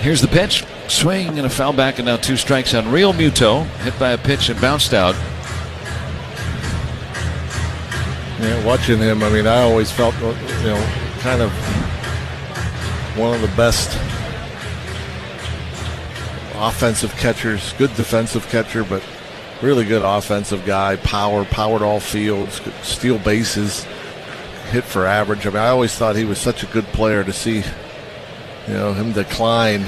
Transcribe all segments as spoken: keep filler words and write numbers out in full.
Here's the pitch. Swing and a foul back, and now two strikes on Real Muto. Hit by a pitch and bounced out. Yeah, watching him, I mean, I always felt, you know, kind of one of the best offensive catchers, good defensive catcher, but really good offensive guy. Power, powered all fields, steal bases, hit for average. I mean, I always thought he was such a good player. To see, you know, him decline.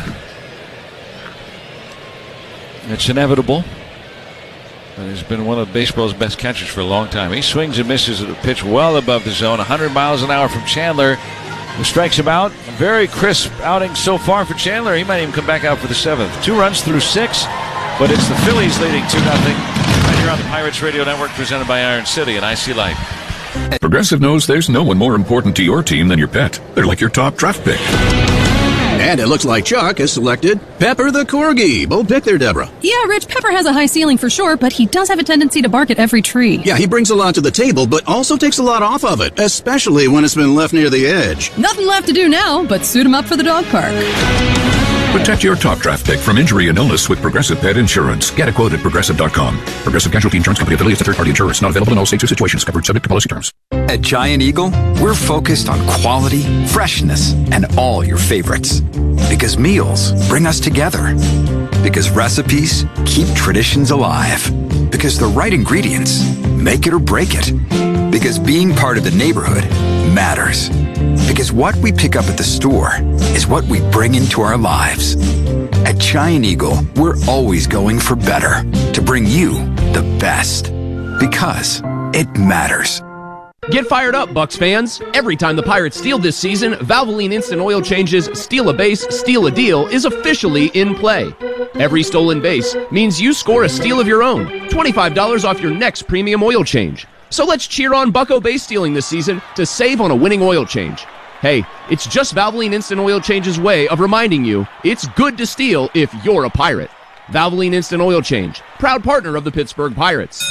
It's inevitable. And he's been one of baseball's best catchers for a long time. He swings and misses at a pitch well above the zone. one hundred miles an hour from Chandler, who strikes him out. Very crisp outing so far for Chandler. He might even come back out for the seventh. Two runs through six, but it's the Phillies leading two nothing. Right here on the Pirates Radio Network, presented by Iron City and I C Life. Progressive knows there's no one more important to your team than your pet. They're like your top draft pick. And it looks like Chuck has selected Pepper the Corgi. Bold pick there, Deborah. Yeah, Rich, Pepper has a high ceiling for sure, but he does have a tendency to bark at every tree. Yeah, he brings a lot to the table, but also takes a lot off of it, especially when it's been left near the edge. Nothing left to do now but suit him up for the dog park. Protect your top draft pick from injury and illness with Progressive Pet Insurance. Get a quote at Progressive dot com. Progressive Casualty Insurance Company affiliates of third-party insurance. Not available in all states or situations. Covered subject to policy terms. At Giant Eagle, we're focused on quality, freshness, and all your favorites. Because meals bring us together. Because recipes keep traditions alive. Because the right ingredients make it or break it. Because being part of the neighborhood matters. Because what we pick up at the store is what we bring into our lives. At Giant Eagle, we're always going for better to bring you the best. Because it matters. Get fired up, Bucks fans. Every time the Pirates steal this season, Valvoline Instant Oil Change's Steal a Base, Steal a Deal is officially in play. Every stolen base means you score a steal of your own. twenty-five dollars off your next premium oil change. So let's cheer on Bucko base stealing this season to save on a winning oil change. Hey, it's just Valvoline Instant Oil Change's way of reminding you it's good to steal if you're a Pirate. Valvoline Instant Oil Change, proud partner of the Pittsburgh Pirates.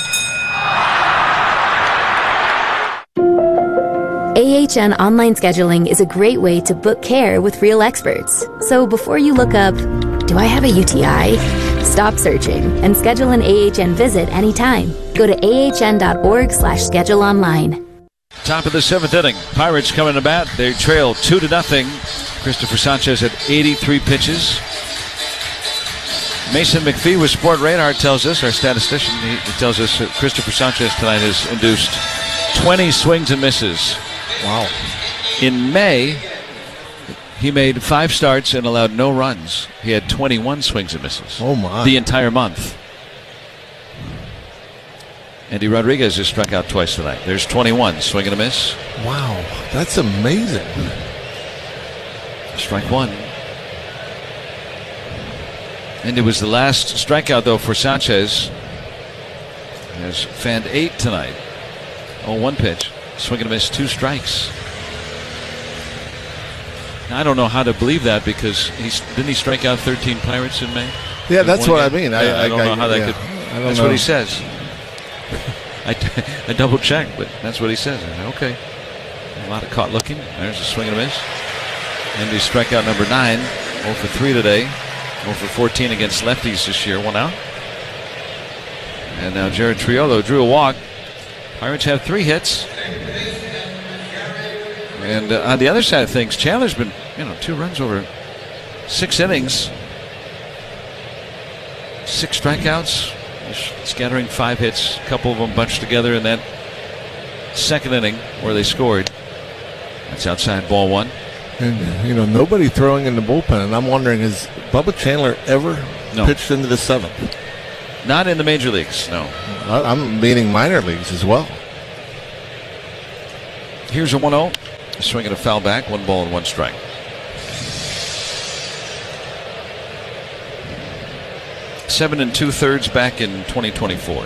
A H N Online Scheduling is a great way to book care with real experts. So before you look up, do I have a U T I? Stop searching and schedule an A H N visit anytime. Go to ahn.org slash schedule online. Top of the seventh inning. Pirates coming to bat. They trail two to nothing. Christopher Sanchez had eighty-three pitches. Mason McPhee with Sport Radar tells us, our statistician, he, he tells us that Christopher Sanchez tonight has induced twenty swings and misses. Wow. In May, he made five starts and allowed no runs. He had twenty-one swings and misses. Oh, my. The entire month. Andy Rodriguez has struck out twice tonight. There's twenty-one. Swing and a miss. Wow. That's amazing. Strike one. And it was the last strikeout, though, for Sanchez. He has fanned eight tonight. Oh, one pitch. Swing and a miss, two strikes. Now, I don't know how to believe that because he's didn't he strike out thirteen Pirates in May? Yeah, in that's what game? I mean. Yeah, I, I don't I, know how that yeah, could. I don't that's know. what he says. I, I double checked, but that's what he says. I said, okay. A lot of caught looking. There's a swing and a miss. And the strikeout number nine. oh for three today. oh for fourteen against lefties this year. One out. And now Jared Triolo drew a walk. Pirates have three hits. And uh, on the other side of things, Chandler's been, you know, two runs over six innings. Six strikeouts. Scattering five hits. A couple of them bunched together in that second inning where they scored. That's outside ball one. And, you know, nobody throwing in the bullpen. And I'm wondering, has Bubba Chandler ever no. pitched into the seventh? Not in the major leagues, no. I'm meaning minor leagues as well. Here's a one oh. Swinging a foul back. One ball and one strike. Seven and two thirds back in twenty twenty-four.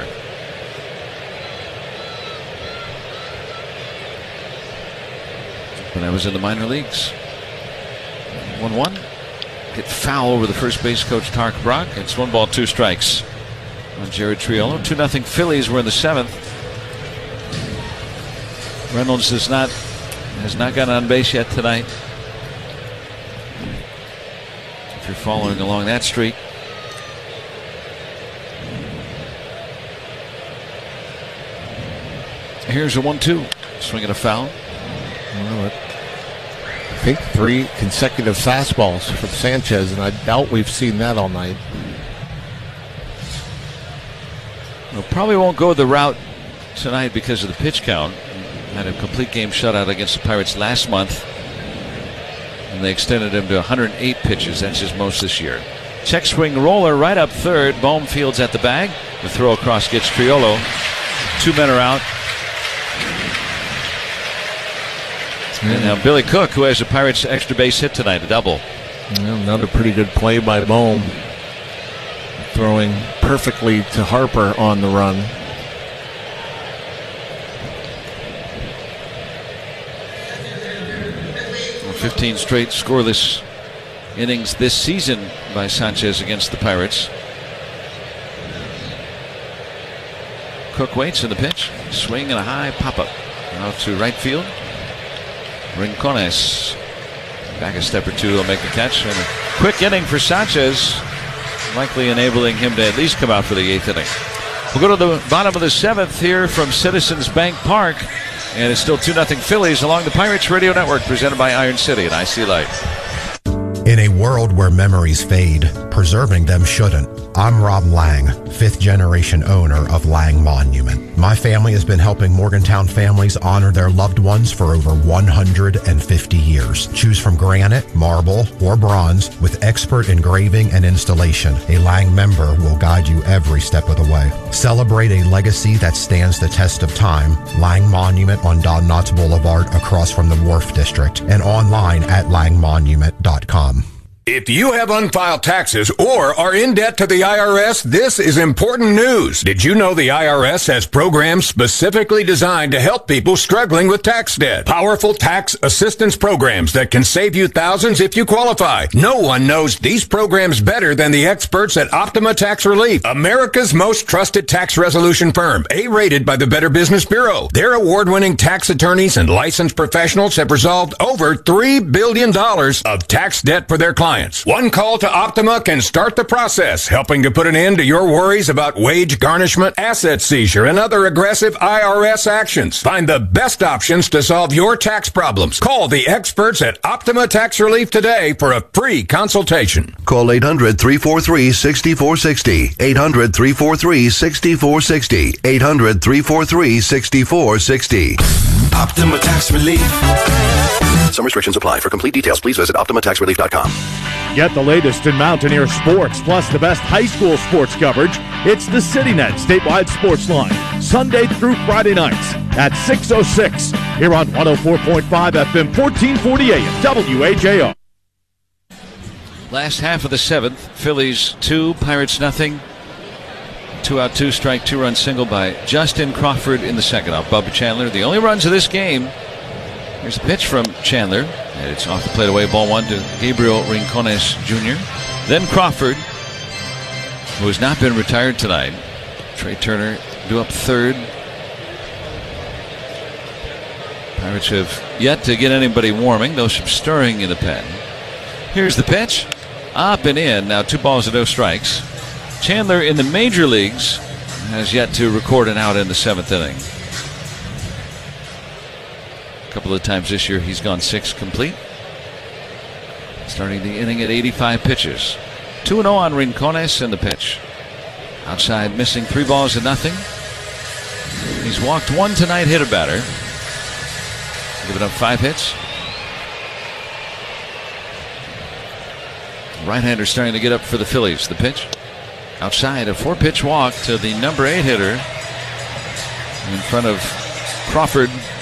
When I was in the minor leagues. one one. Hit foul over the first base coach, Tark Brock. It's one ball, two strikes on Jared Triolo. two nothing Phillies were in the seventh. Reynolds does not has not gotten on base yet tonight. you're following along that streak. Here's a one two. Swinging a foul. Well, I think three consecutive fastballs from Sanchez, and I doubt we've seen that all night. Well, probably won't go the route tonight because of the pitch count. Had a complete game shutout against the Pirates last month, and they extended him to one hundred eight pitches. That's his most this year. Check swing roller right up third. Bohm fields at the bag. The throw across gets Triolo. Two men are out. And now Billy Cook, who has a Pirates extra base hit tonight, a double. Well, another pretty good play by Bohm. Throwing perfectly to Harper on the run. fifteen straight scoreless innings this season by Sanchez against the Pirates. Cook waits in the pitch. Swing and a high pop-up. Out to right field. Rincones back a step or two, will make the catch. And a quick inning for Sanchez, likely enabling him to at least come out for the eighth inning. We'll go to the bottom of the seventh here from Citizens Bank Park, and it's still two nothing Phillies along the Pirates Radio Network, presented by Iron City and I C Life. In a world where memories fade, preserving them shouldn't. I'm Rob Lang, fifth generation owner of Lang Monument. My family has been helping Morgantown families honor their loved ones for over one hundred fifty years. Choose from granite, marble, or bronze with expert engraving and installation. A Lang member will guide you every step of the way. Celebrate a legacy that stands the test of time. Lang Monument on Don Knotts Boulevard across from the Wharf District, and online at lang monument dot com. If you have unfiled taxes or are in debt to the I R S, this is important news. Did you know the I R S has programs specifically designed to help people struggling with tax debt? Powerful tax assistance programs that can save you thousands if you qualify. No one knows these programs better than the experts at Optima Tax Relief, America's most trusted tax resolution firm, A-rated by the Better Business Bureau. Their award-winning tax attorneys and licensed professionals have resolved over three billion dollars of tax debt for their clients. One call to Optima can start the process, helping to put an end to your worries about wage garnishment, asset seizure, and other aggressive I R S actions. Find the best options to solve your tax problems. Call the experts at Optima Tax Relief today for a free consultation. Call eight hundred, three four three, six four six zero. eight hundred, three four three, six four six zero. eight hundred, three four three, six four six zero. Optima Tax Relief. Some restrictions apply. For complete details, please visit optima tax relief dot com. Get the latest in Mountaineer sports, plus the best high school sports coverage. It's the CityNet Statewide Sports Line, Sunday through Friday nights at six oh six, here on one oh four point five F M, fourteen forty A M, W A J R. Last half of the seventh, Phillies two, Pirates nothing. Two out, two strike, two run single by Justin Crawford in the second off Bubba Chandler. The only runs of this game. Here's a pitch from Chandler, and it's off the plate away. Ball one to Gabriel Rincones Junior Then Crawford, who has not been retired tonight. Trey Turner due up third. Pirates have yet to get anybody warming, though some stirring in the pen. Here's the pitch. Up and in. Now two balls and no strikes. Chandler in the major leagues has yet to record an out in the seventh inning. A couple of times this year he's gone six complete. Starting the inning at eighty-five pitches. two and oh on Rincones in the pitch. Outside missing three balls and nothing. He's walked one tonight, hit a batter. Giving up five hits. Right-hander starting to get up for the Phillies. The pitch. Outside, a four-pitch walk to the number eight hitter in front of Crawford